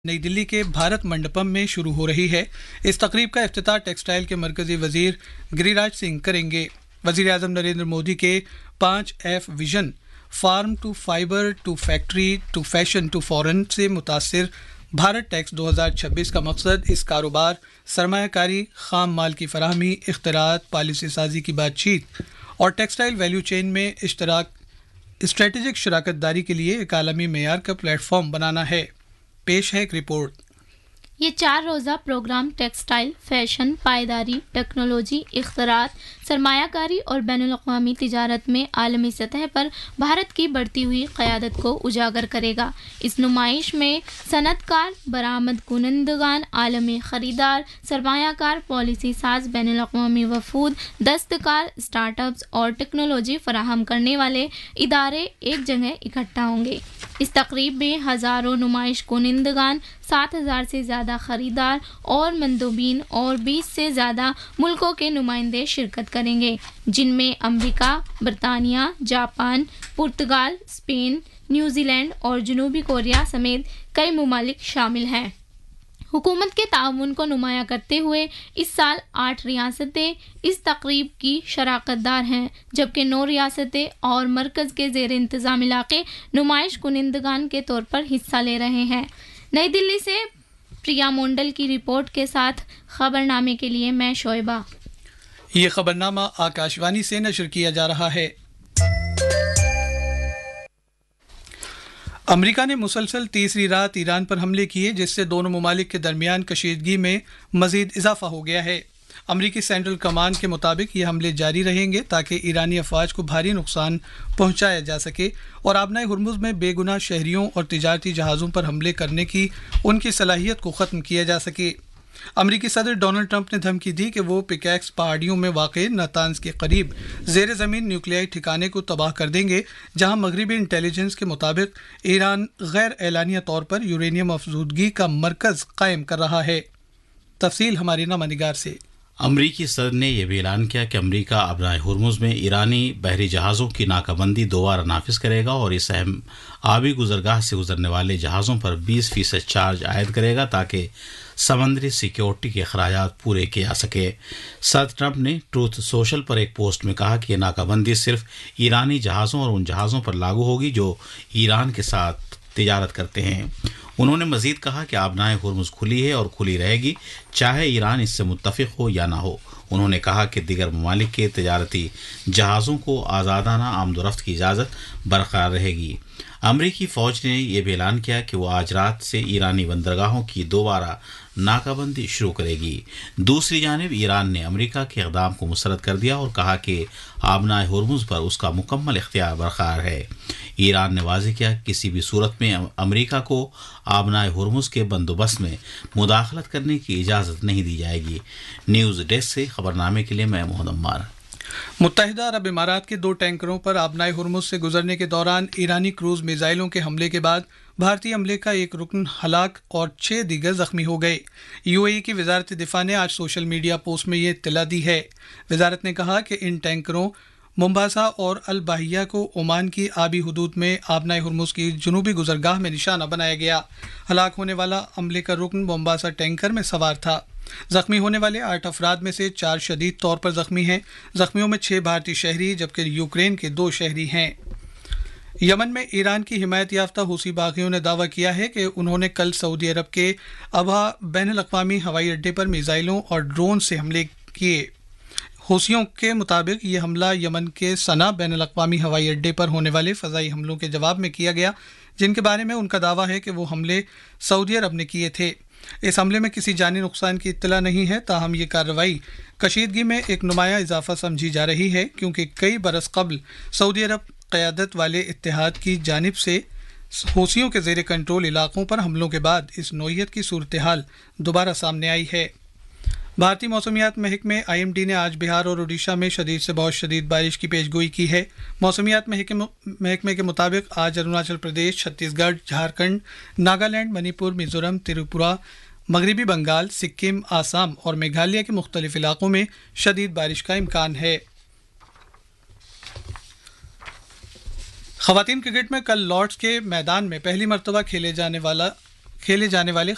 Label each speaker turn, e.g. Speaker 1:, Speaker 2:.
Speaker 1: नई दिल्ली के भारत मंडपम में शुरू हो रही है। इस तकरीब का इफ्तिताह टेक्सटाइल के मरकजी वजीर गिरिराज सिंह करेंगे। वजीर आजम नरेंद्र मोदी के 5F vision farm to fibre to factory to fashion to foreign से मुतासिर भारत टैक्स 2026 का मकसद इस कारोबार, सरमायाकारी, खाम माल की फराहमी, इख्तिरात, पॉलिसी साजी की बातचीत और टेक्सटाइल वैल्यू चेन में स्ट्रेटेजिक शराकत दारी के लिए एक आलमी मेयार का प्लेटफॉर्म बनाना है। पेश है एक रिपोर्ट।
Speaker 2: ये 4 रोज़ा प्रोग्राम टेक्सटाइल, फैशन, पायदारी, टेक्नोलॉजी, इख्तिरात, सरमायाकारी और बैनुल-अक़वामी तिजारत में आलमी सतह पर भारत की बढ़ती हुई क़यादत को उजागर करेगा। इस नुमाइश में सनतकार, बरामद कुनंदगान, आलमी ख़रीदार, सरमायाकार, पॉलिसी साज, बैनुल-अक़वामी वफूद, दस्तकार, स्टार्टअप्स और टेक्नोलॉजी फराहम करने वाले इदारे एक जगह इकट्ठा होंगे। इस तकरीब में हज़ारों नुमाइश कुनंदगान, 7,000 से ज़्यादा ख़रीदार और मंदोबीन और 20 से ज़्यादा मुल्कों के नुमाइंदे शिरकत करेंगे, जिनमें अमेरिका, बरतानिया, जापान, पुर्तगाल, स्पेन, न्यूजीलैंड और जनूबी कोरिया समेत कई ममालिक शामिल हैं। हुकूमत के ताउन को नुमाया करते हुए इस साल 8 रियासतें इस तकरीब की शराकतदार हैं, जबकि 9 रियासतें और मरकज़ के ज़ेर इंतज़ाम इलाके नुमाइश कुनंदगान के तौर पर हिस्सा ले रहे हैं। नई दिल्ली से प्रिया मोंडल की रिपोर्ट के साथ खबरनामे के लिए मैं शोएबा।
Speaker 1: ये खबरनामा आकाशवाणी से नशर किया जा रहा है। अमेरिका ने मुसलसल तीसरी रात ईरान पर हमले किए, जिससे दोनों ममालिक के दरमियान कशीदगी में मजीद इजाफा हो गया है। अमरीकी सेंट्रल कमांड के मुताबिक ये हमले जारी रहेंगे ताकि ईरानी अफवाज को भारी नुकसान पहुंचाया जा सके और आबनाए हुर्मुज़ में बेगुनाह शहरियों और तिजारती जहाज़ों पर हमले करने की उनकी सलाहियत को ख़त्म किया जा सके। अमरीकी सदर डोनाल्ड ट्रंप ने धमकी दी कि वो पिकैक्स पहाड़ियों में वाक़े नातांज के करीब ज़ेर ज़मीन न्यूक्लियाई ठिकाने को तबाह कर देंगे, जहां मगरबी इंटेलिजेंस के मुताबिक ईरान गैर एलानिया तौर पर यूरेनियम अफजूदगी का मरकज़ कायम कर रहा है। तफसील हमारी नमानिगार से।
Speaker 3: अमरीकी सदर ने यह भी ऐलान किया कि अमरीका आबनाए हुर्मुज़ में ईरानी बहरी जहाज़ों की नाकाबंदी दोबारा नाफिज करेगा और इस अहम आबी गुजरगाह से गुजरने वाले जहाज़ों पर 20% चार्ज आयद करेगा ताकि समंदरी सिक्योरिटी के अखराजात पूरे किए जा सके। सदर ट्रंप ने ट्रूथ सोशल पर एक पोस्ट में कहा कि यह नाकाबंदी सिर्फ ईरानी जहाज़ों और उन जहाज़ों पर लागू होगी जो ईरान के साथ तिजारत करते हैं। उन्होंने मजीद कहा कि आबनाए हुर्मुज़ खुली है और खुली रहेगी, चाहे ईरान इससे मुत्तफिक हो या ना हो। उन्होंने कहा कि दीगर ममालिक के तिजारती जहाज़ों को आज़ादाना आमदोरफ्त की इजाज़त बरकरार रहेगी। अमरीकी फ़ौज ने यह भी ऐलान किया कि वो आज रात से ईरानी बंदरगाहों की दोबारा नाकाबंदी शुरू करेगी। दूसरी जानिब ईरान ने अमेरिका के इक़दाम को मुस्तरद कर दिया और कहा कि आबनाए हुर्मुज़ पर उसका मुकम्मल इख्तियार बरकरार है। ईरान ने वाज़ेह किया कि किसी भी सूरत में अमेरिका को आबनाए हुर्मुज़ के बंदोबस्त में मुदाखलत करने की इजाज़त नहीं दी जाएगी। न्यूज़ डेस्क से खबरनामे के लिए मैं मोहम्मद अम्मार।
Speaker 1: मुत्तहिदा अरब इमारात के 2 टैंकरों पर आबनाए हुर्मुज़ से गुजरने के दौरान ईरानी क्रूज़ मिसाइलों के हमले के बाद भारतीय अमले का एक रुकन हलाक और 6 दीगर जख्मी हो गए। यूएई की वजारत दिफा ने आज सोशल मीडिया पोस्ट में ये इत्तला दी है। वजारत ने कहा कि इन टैंकरों मुंबासा और अल बाहिया को ओमान की आबी हुदूद में आबनाए हुर्मुज़ की जनूबी गुजरगाह में निशाना बनाया गया। हलाक होने वाला अमले का रुकन मुंबासा टैंकर में सवार था। जख्मी होने वाले 8 अफराद में से 4 शदीद तौर पर जख्मी हैं। जख्मियों में 6 भारतीय शहरी जबकि यूक्रेन के 2 शहरी हैं। यमन में ईरान की हिमायत याफ्ता हूसी बागियों ने दावा किया है कि उन्होंने कल सऊदी अरब के अबहा बैनुल-अक़वामी हवाई अड्डे पर मिसाइलों और ड्रोन से हमले किए। हूसियों के मुताबिक ये हमला यमन के सना बैनुल-अक़वामी हवाई अड्डे पर होने वाले फ़ज़ाई हमलों के जवाब में किया गया, जिनके बारे में उनका दावा है कि वो हमले सऊदी अरब ने किए थे। इस हमले में किसी जानी नुकसान की इत्तला नहीं है, ताहम ये कार्रवाई कशीदगी में एक नुमाया इजाफा समझी जा रही है, क्योंकि कई बरस कबल सऊदी अरब क़यादत वाले इत्तेहाद की जानिब से हूसियों के ज़ेर कंट्रोल इलाकों पर हमलों के बाद इस नौइयत की सूरत हाल दोबारा सामने आई है। भारतीय मौसमियात महकमे IMD ने आज बिहार और उड़ीसा में शदीद से बहुत शदीद बारिश की पेशगोई की है। मौसमियात महकमे के मुताबिक आज अरुणाचल प्रदेश, छत्तीसगढ़, झारखंड, नागालैंड, मणिपुर, मिजोरम, त्रिपुरा, मगरबी बंगाल, सिक्किम, आसाम और मेघालय के मुख्तलिफ इलाकों में शदीद बारिश का इम्कान है। ख़वातीन क्रिकेट में कल लॉर्ड्स के मैदान में पहली मरतबा खेले जाने वाले